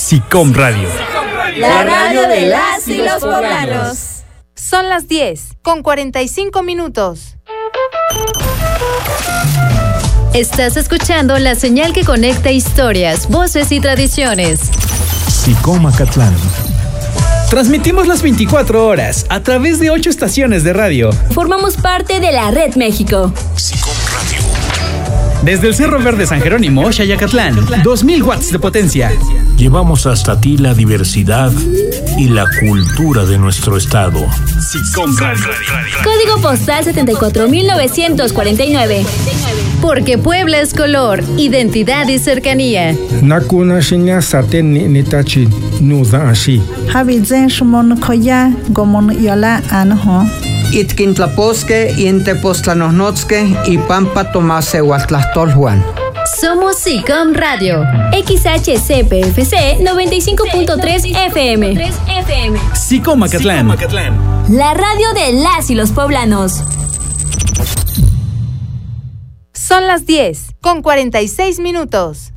SICOM Radio. La radio de las y los poblanos. Son las 10:45. Estás escuchando la señal que conecta historias, voces y tradiciones. SICOM Acatlán. Transmitimos las 24 horas a través de 8 estaciones de radio. Formamos parte de la Red México. SICOM Radio. Desde el Cerro Verde San Jerónimo, Xayacatlán, 2000 watts de potencia. Llevamos hasta ti la diversidad y la cultura de nuestro estado. SICOM Radio. Código postal 74949. Porque Puebla es color, identidad y cercanía. Nakuna shinya saten ni tachi nuda ashi. Habizen shumon koya gomon yola anho. Itkintlaposque y Entepoztlanohnotske y Pampa Tomasehuatlastolhuan. Somos SICOM Radio. XHCPFC 95.3 FM. SICOM Acatlán. La radio de las y los poblanos. Son las 10:46.